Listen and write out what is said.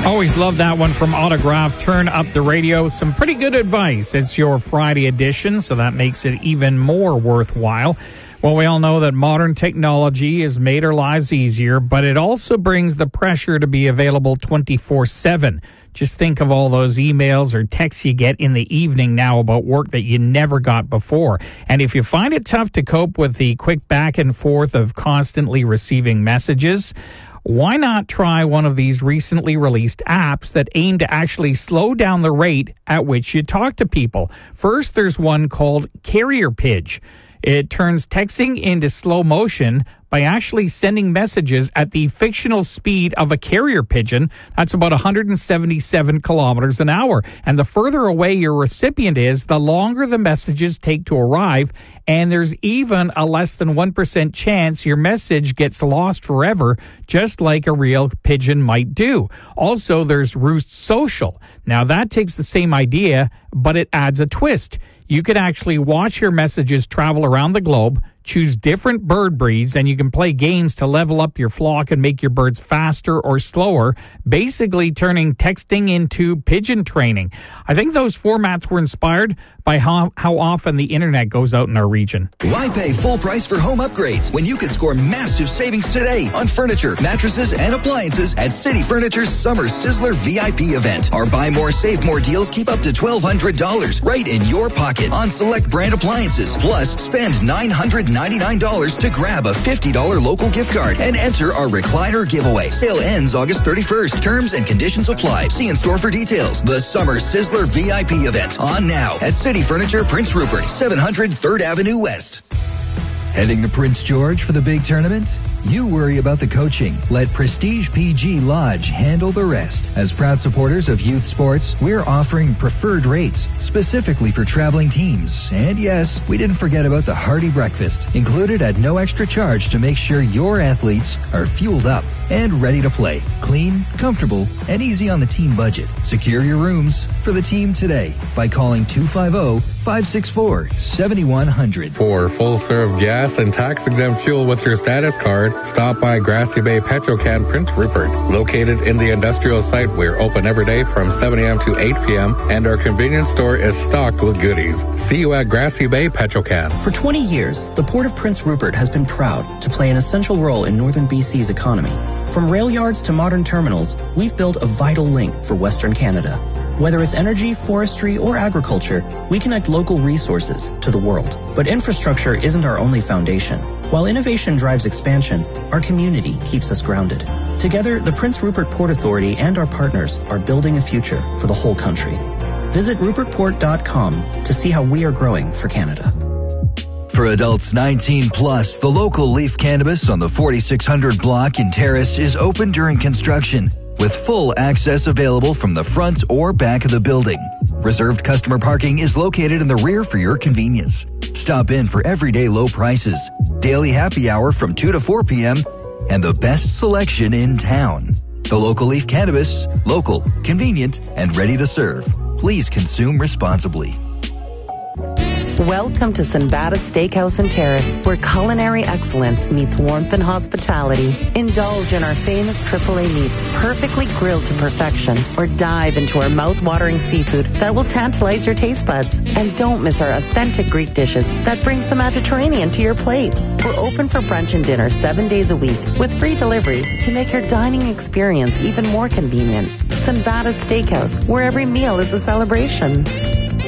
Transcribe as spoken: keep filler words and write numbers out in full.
Always love that one from Autograph. Turn up the radio. Some pretty good advice. It's your Friday edition, so that makes it even more worthwhile. Well, we all know that modern technology has made our lives easier, but it also brings the pressure to be available twenty-four seven. Just think of all those emails or texts you get in the evening now about work that you never got before. And if you find it tough to cope with the quick back and forth of constantly receiving messages, why not try one of these recently released apps that aim to actually slow down the rate at which you talk to people? First, there's one called Carrier Pigeon. It turns texting into slow motion by actually sending messages at the fictional speed of a carrier pigeon. That's about one hundred seventy-seven kilometers an hour. And the further away your recipient is, the longer the messages take to arrive. And there's even a less than one percent chance your message gets lost forever, just like a real pigeon might do. Also, there's Roost Social. Now, that takes the same idea, but it adds a twist. You could actually watch your messages travel around the globe, choose different bird breeds, and you can play games to level up your flock and make your birds faster or slower, basically turning texting into pigeon training. I think those formats were inspired by how, how often the internet goes out in our region. Why pay full price for home upgrades when you could score massive savings today on furniture, mattresses, and appliances at City Furniture's Summer Sizzler V I P event? Our buy more, save more deals keep up to twelve hundred dollars right in your pocket on select brand appliances. Plus, spend nine hundred ninety-nine dollars to grab a fifty dollars local gift card and enter our recliner giveaway. Sale ends August thirty-first. Terms and conditions apply. See in store for details. The Summer Sizzler V I P event on now at City Furniture, Prince Rupert, seven hundred third Avenue West. Heading to Prince George for the big tournament? You worry about the coaching. Let Prestige P G Lodge handle the rest. As proud supporters of youth sports, we're offering preferred rates specifically for traveling teams. And yes, we didn't forget about the hearty breakfast, included at no extra charge to make sure your athletes are fueled up and ready to play. Clean, comfortable, and easy on the team budget. Secure your rooms for the team today by calling two five zero, five six four, seven one zero zero. For full-serve gas and tax-exempt fuel with your status card, stop by Grassy Bay Petrocan Prince Rupert. Located in the industrial site, we're open every day from seven a.m. to eight p.m. and our convenience store is stocked with goodies. See you at Grassy Bay Petrocan. For twenty years, the Port of Prince Rupert has been proud to play an essential role in northern B C's economy. From rail yards to modern terminals, we've built a vital link for Western Canada. Whether it's energy, forestry, or agriculture, we connect local resources to the world. But infrastructure isn't our only foundation. While innovation drives expansion, our community keeps us grounded. Together, the Prince Rupert Port Authority and our partners are building a future for the whole country. Visit rupert port dot com to see how we are growing for Canada. For adults nineteen plus, the local Leaf Cannabis on the forty-six hundred block in Terrace is open during construction, with full access available from the front or back of the building. Reserved customer parking is located in the rear for your convenience. Stop in for everyday low prices, daily happy hour from two to four p.m., and the best selection in town. The local Leaf Cannabis, local, convenient, and ready to serve. Please consume responsibly. Welcome to Sinbada Steakhouse and Terrace, where culinary excellence meets warmth and hospitality. Indulge in our famous triple A meats, perfectly grilled to perfection, or dive into our mouth-watering seafood that will tantalize your taste buds. And don't miss our authentic Greek dishes that brings the Mediterranean to your plate. We're open for brunch and dinner seven days a week with free delivery to make your dining experience even more convenient. Sinbada Steakhouse, where every meal is a celebration.